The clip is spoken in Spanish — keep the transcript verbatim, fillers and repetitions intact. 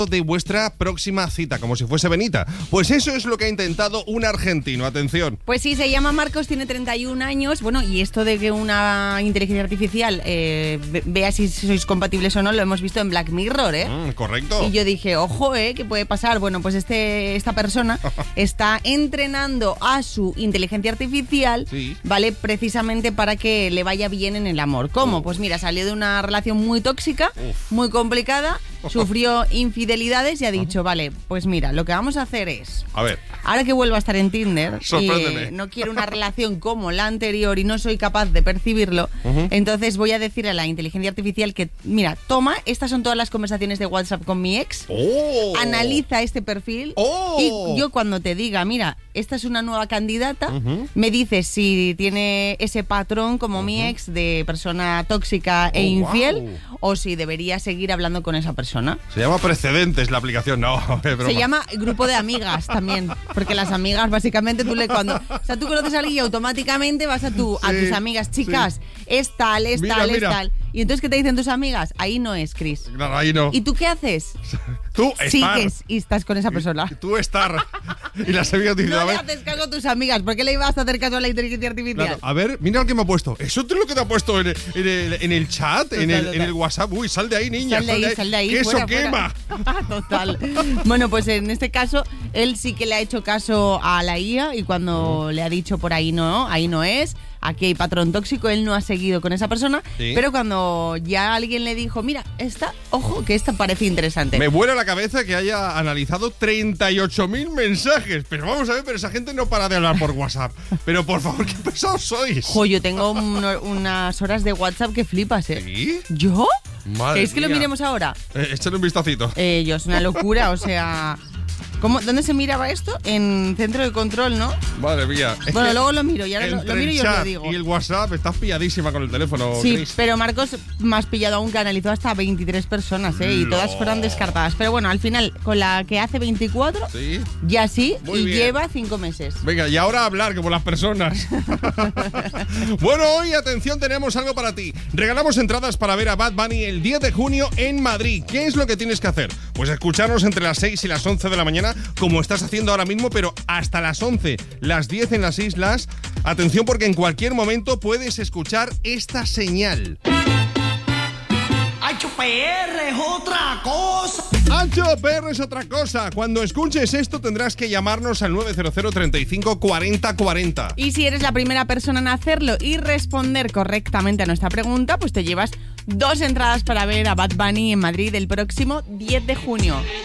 de vuestra próxima cita, como si fuese Benita. Pues eso es lo que ha intentado un argentino. Atención. Pues sí, se llama Marcos, tiene treinta y un años. Bueno, y esto de que una inteligencia artificial eh, vea si sois compatibles o no, lo hemos visto en Black Mirror, ¿eh? Mm, correcto. Y yo dije, ojo, ¿eh? ¿Qué puede pasar? Bueno, pues este esta persona está entrenando a su inteligencia artificial, sí. ¿vale? Precisamente para que le vaya bien en el amor. ¿Cómo? Uf. Pues mira, salió de una relación muy tóxica, Uf. muy complicada, sufrió infidelidades y ha dicho, vale, pues mira, lo que vamos a hacer es, A ver. ahora que vuelvo a estar en Tinder Sorpréndeme. y no quiero una relación como la anterior y no soy capaz de percibirlo, Uh-huh. entonces voy a decir a la inteligencia artificial que, mira, toma, estas son todas las conversaciones de WhatsApp con mi ex, Oh. analiza este perfil Oh. y yo cuando te diga, mira, esta es una nueva candidata, Uh-huh. me dices si tiene ese patrón como uh-huh. mi ex de persona tóxica e Oh, infiel, wow. o si debería seguir hablando con esa persona. Se llama Precedentes la aplicación, no, es broma. Se llama Grupo de Amigas también, porque las amigas básicamente tú le cuando, o sea, tú conoces a alguien y automáticamente vas a tu a Sí, tus amigas, chicas, sí. es tal, es Mira, tal, mira. es tal. Y entonces, ¿qué te dicen tus amigas? Ahí no es, Chris. Claro, ahí no. ¿Y tú qué haces? Tú estar. Sigues y estás con esa persona. Y tú estar. Y las amigas dicen, No a le ver. haces caso a tus amigas. ¿Por qué le ibas a hacer caso a la inteligencia artificial? Claro, a ver, mira lo que me ha puesto. ¿Eso es lo que te ha puesto en el, en el, en el chat, Total, en, el, total. en el WhatsApp? Uy, sal de ahí, niña. Sal de ahí, sal de ahí. Que eso fuera, quema. fuera. Total. Bueno, pues en este caso, él sí que le ha hecho caso a la I A y cuando Mm. le ha dicho por ahí no, ahí no es, aquí hay patrón tóxico, él no ha seguido con esa persona, Sí. pero cuando ya alguien le dijo, mira, esta, ojo, que esta parece interesante. Me vuela la cabeza que haya analizado treinta y ocho mil mensajes. Pero vamos a ver, pero esa gente no para de hablar por WhatsApp. Pero por favor, qué pesados sois. Jo, yo tengo un- unas horas de WhatsApp que flipas, ¿eh? ¿Sí? ¿Yo? Madre ¿Queréis que lo mía. miremos ahora? Eh, échale un vistacito. Eh, yo, es una locura, o sea... ¿Cómo, ¿Dónde se miraba esto? En centro de control, ¿no? Madre mía. Es Bueno, que luego lo miro, y ahora lo, entre lo miro y el os lo chat digo. y el WhatsApp estás pilladísima con el teléfono, Sí, Chris. pero Marcos más pillado aún, que analizó hasta veintitrés personas, ¿eh? Y No. todas fueron descartadas. Pero bueno, al final, con la que hace veinticuatro, Sí. ya sí, Muy y bien. lleva cinco meses. Venga, y ahora a hablar como las personas. Bueno, hoy, atención, tenemos algo para ti. Regalamos entradas para ver a Bad Bunny el diez de junio en Madrid. ¿Qué es lo que tienes que hacer? Pues escucharnos entre las seis y las once de la mañana, como estás haciendo ahora mismo, pero hasta las once, las diez en las islas. Atención, porque en cualquier momento puedes escuchar esta señal. H P R es otra cosa. H P R es otra cosa. Cuando escuches esto tendrás que llamarnos al nueve cero cero, treinta y cinco, cuarenta, cuarenta. Y si eres la primera persona en hacerlo y responder correctamente a nuestra pregunta, pues te llevas dos entradas para ver a Bad Bunny en Madrid el próximo diez de junio.